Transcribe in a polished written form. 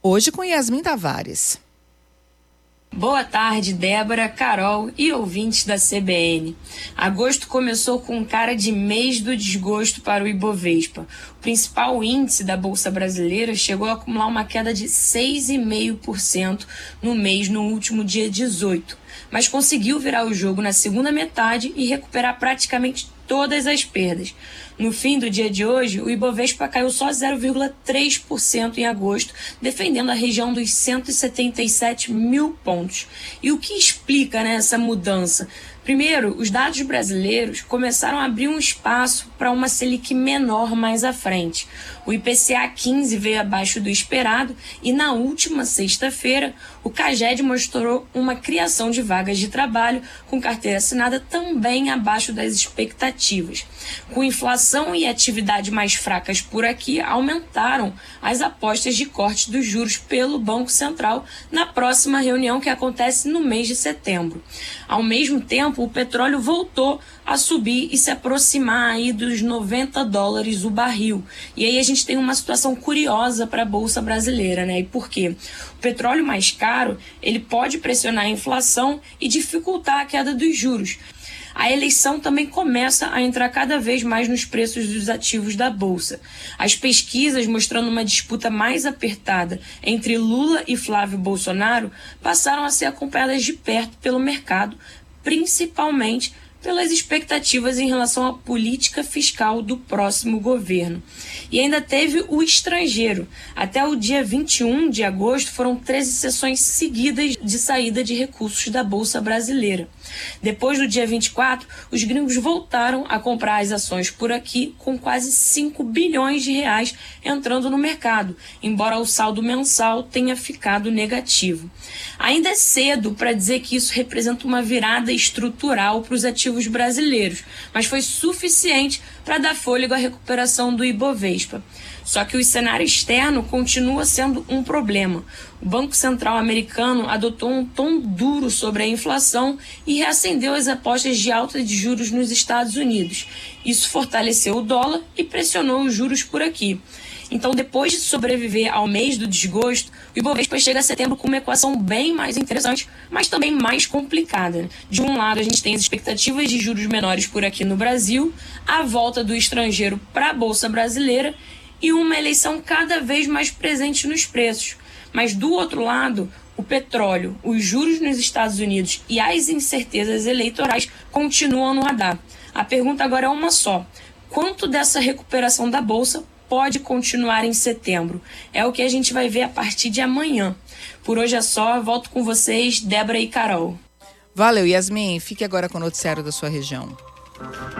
Hoje com Yasmin Tavares. Boa tarde, Débora, Carol e ouvintes da CBN. Agosto começou com cara de mês do desgosto para o Ibovespa. O principal índice da Bolsa Brasileira chegou a acumular uma queda de 6,5% no mês no último dia 18, mas conseguiu virar o jogo na segunda metade e recuperar praticamente todas as perdas. No fim do dia de hoje, o Ibovespa caiu só 0,3% em agosto, defendendo a região dos 177 mil pontos. E o que explica, essa mudança? Primeiro, os dados brasileiros começaram a abrir um espaço para uma Selic menor mais à frente. O IPCA 15 veio abaixo do esperado e na última sexta-feira o CAGED mostrou uma criação de vagas de trabalho com carteira assinada também abaixo das expectativas. Com inflação e atividade mais fracas por aqui, aumentaram as apostas de corte dos juros pelo Banco Central na próxima reunião que acontece no mês de setembro. Ao mesmo tempo, o petróleo voltou a subir e se aproximar aí dos $90 o barril. E aí a gente tem uma situação curiosa para a Bolsa Brasileira, E por quê? O petróleo mais caro, ele pode pressionar a inflação e dificultar a queda dos juros. A eleição também começa a entrar cada vez mais nos preços dos ativos da Bolsa. As pesquisas mostrando uma disputa mais apertada entre Lula e Flávio Bolsonaro passaram a ser acompanhadas de perto pelo mercado, principalmente pelas expectativas em relação à política fiscal do próximo governo. E ainda teve o estrangeiro. Até o dia 21 de agosto foram 13 sessões seguidas de saída de recursos da Bolsa Brasileira. Depois do dia 24, os gringos voltaram a comprar as ações por aqui com quase 5 bilhões de reais entrando no mercado, embora o saldo mensal tenha ficado negativo. Ainda é cedo para dizer que isso representa uma virada estrutural para os ativos brasileiros, mas foi suficiente para dar fôlego à recuperação do Ibovespa. Só que o cenário externo continua sendo um problema. O Banco Central americano adotou um tom duro sobre a inflação e reacendeu as apostas de alta de juros nos Estados Unidos. Isso fortaleceu o dólar e pressionou os juros por aqui. Então, depois de sobreviver ao mês do desgosto, o Ibovespa chega a setembro com uma equação bem mais interessante, mas também mais complicada. De um lado, a gente tem as expectativas de juros menores por aqui no Brasil, a volta do estrangeiro para a Bolsa Brasileira e uma eleição cada vez mais presente nos preços. Mas do outro lado, o petróleo, os juros nos Estados Unidos e as incertezas eleitorais continuam no radar. A pergunta agora é uma só: quanto dessa recuperação da Bolsa pode continuar em setembro? É o que a gente vai ver a partir de amanhã. Por hoje é só, volto com vocês, Débora e Carol. Valeu, Yasmin. Fique agora com o noticiário da sua região.